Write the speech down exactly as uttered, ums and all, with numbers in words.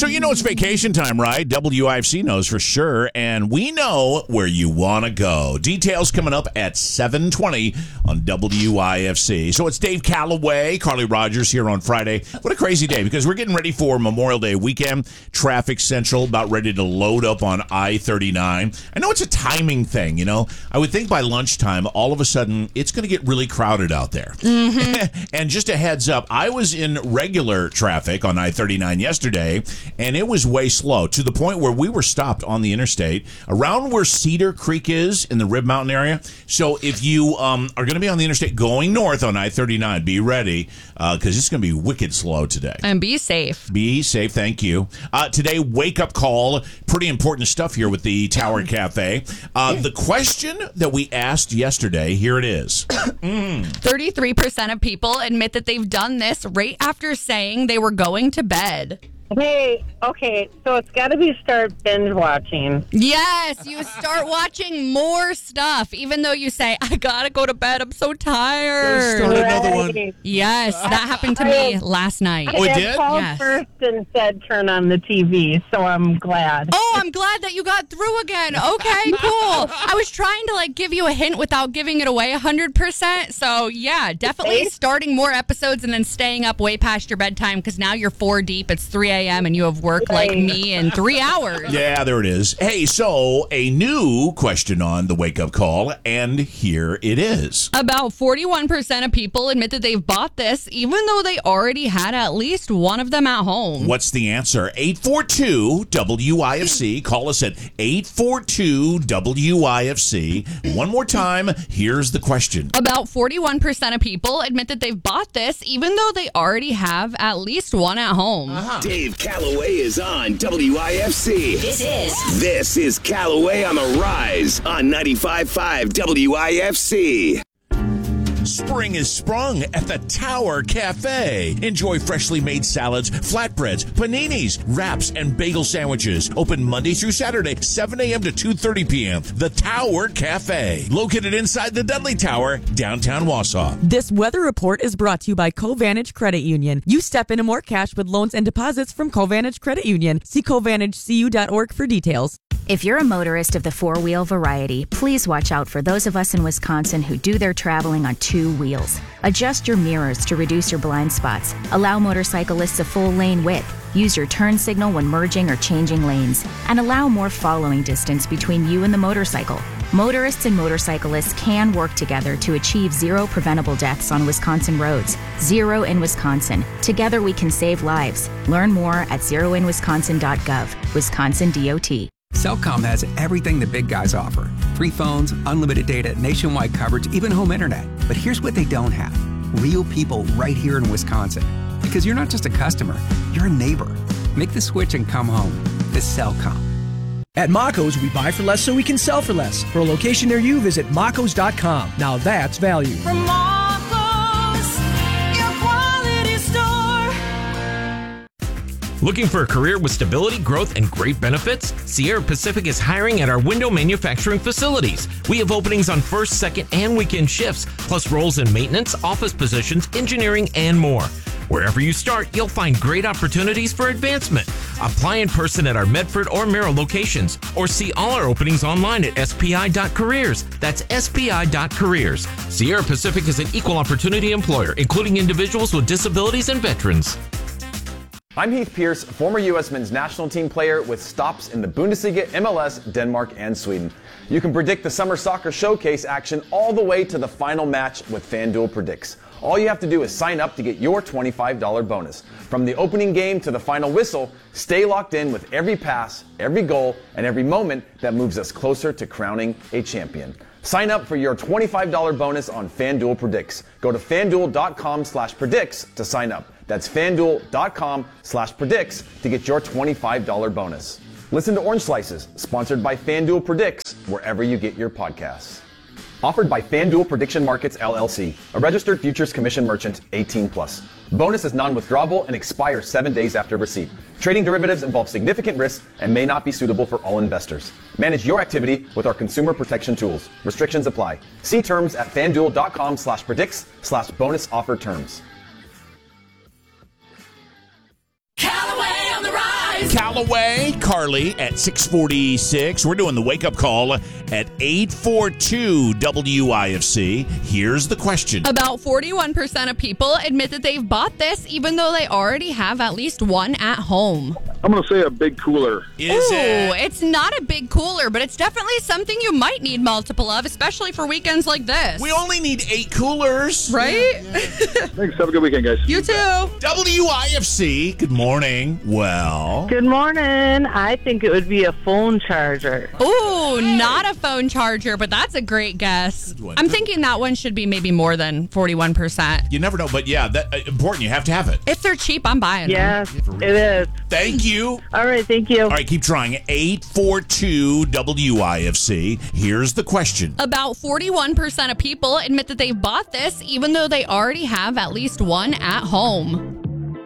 So you know it's vacation time, right? W I F C knows for sure, and we know where you want to go. Details coming up at seven twenty on W I F C. So it's Dave Calloway, Carly Rogers here on Friday. What a crazy day, because we're getting ready for Memorial Day weekend. Traffic Central about ready to load up on I thirty-nine. I know it's a timing thing, you know. I would think by lunchtime, all of a sudden, it's going to get really crowded out there. Mm-hmm. And just a heads up, I was in regular traffic on I thirty-nine yesterday, and it was way slow to the point where we were stopped on the interstate around where Cedar Creek is in the Rib Mountain area. So if you um, are going to be on the interstate going north on I thirty-nine, be ready because uh, it's going to be wicked slow today. And be safe. Be safe. Thank you. Uh, today, wake up call. Pretty important stuff here with the Tower Cafe. Uh, the question that we asked yesterday, here it is. mm. thirty-three percent of people admit that they've done this right after saying they were going to bed. Hey, okay, so it's got to be start binge watching. Yes, you start watching more stuff, even though you say, I gotta go to bed, I'm so tired. Start another one. Yes, that happened to me last night. Oh, it did? I called Yes. first and said turn on the T V, so I'm glad. Oh, I'm glad that you got through again. Okay, cool. I was trying to like give you a hint without giving it away one hundred percent. So yeah, definitely starting more episodes and then staying up way past your bedtime because now you're four deep. It's three a.m. and you have work like me in three hours. Yeah, there it is. Hey, so a new question on the wake up call, and here it is. About forty-one percent of people admit that they've bought this, even though they already had at least one of them at home. What's the answer? eight four two W I F C. Call us at eight four two W I F C. One more time, here's the question. About forty-one percent of people admit that they've bought this, even though they already have at least one at home. Uh-huh. Dave Calloway is on W I F C. This is. This is Calloway on the Rise on ninety-five point five W I F C. Spring is sprung at the Tower Cafe. Enjoy freshly made salads, flatbreads, paninis, wraps, and bagel sandwiches. Open Monday through Saturday, seven a.m. to two thirty p.m. The Tower Cafe, located inside the Dudley Tower, downtown Wausau. This weather report is brought to you by Covantage Credit Union. You step into more cash with loans and deposits from Covantage Credit Union. See covantage c u dot org for details. If you're a motorist of the four-wheel variety, please watch out for those of us in Wisconsin who do their traveling on two wheels. Adjust your mirrors to reduce your blind spots. Allow motorcyclists a full lane width. Use your turn signal when merging or changing lanes. And allow more following distance between you and the motorcycle. Motorists and motorcyclists can work together to achieve zero preventable deaths on Wisconsin roads. Zero in Wisconsin. Together we can save lives. Learn more at zero in wisconsin dot gov. Wisconsin D O T. Cellcom has everything the big guys offer. Free phones, unlimited data, nationwide coverage, even home internet. But here's what they don't have. Real people right here in Wisconsin. Because you're not just a customer, you're a neighbor. Make the switch and come home. It's Cellcom. At Maco's, we buy for less so we can sell for less. For a location near you, visit macos dot com. Now that's value. From Marco's, your quality store. Looking for a career with stability, growth, and great benefits? Sierra Pacific is hiring at our window manufacturing facilities. We have openings on first, second, and weekend shifts, plus roles in maintenance, office positions, engineering, and more. Wherever you start, you'll find great opportunities for advancement. Apply in person at our Medford or Merrill locations, or see all our openings online at S P I dot careers. That's S P I dot careers. Sierra Pacific is an equal opportunity employer, including individuals with disabilities and veterans. I'm Heath Pierce, former U S men's national team player with stops in the Bundesliga, M L S, Denmark, and Sweden. You can predict the Summer Soccer Showcase action all the way to the final match with FanDuel Predicts. All you have to do is sign up to get your twenty-five dollars bonus. From the opening game to the final whistle, stay locked in with every pass, every goal, and every moment that moves us closer to crowning a champion. Sign up for your twenty-five dollars bonus on FanDuel Predicts. Go to fanduel dot com slash predicts to sign up. That's fanduel dot com slash predicts to get your twenty-five dollars bonus. Listen to Orange Slices, sponsored by FanDuel Predicts, wherever you get your podcasts. Offered by FanDuel Prediction Markets, L L C, a registered futures commission merchant, eighteen plus. Bonus is non-withdrawable and expires seven days after receipt. Trading derivatives involves significant risk and may not be suitable for all investors. Manage your activity with our consumer protection tools. Restrictions apply. See terms at fanduel dot com slash predicts slash bonus offer terms. Callaway on the rise. Calloway, Carly at six forty-six. We're doing the wake-up call at eight forty-two W I F C. Here's the question. About forty-one percent of people admit that they've bought this even though they already have at least one at home. I'm going to say a big cooler. Is Ooh, it? It's not a big cooler, but it's definitely something you might need multiple of, especially for weekends like this. We only need eight coolers. Right? Thanks. Have a good weekend, guys. You too. W I F C, good morning. Well, Good morning. I think it would be a phone charger. Ooh, not a phone charger, but that's a great guess. one. I'm thinking that one should be maybe more than forty-one percent. you never know, but yeah, that uh, important. You have to have it. If they're cheap, I'm buying them. Yes, it is. Thank you. All right, thank you. All right, keep trying. eight forty-two W I F C. Here's the question. About forty-one percent of people admit that they've bought this even though they already have at least one at home.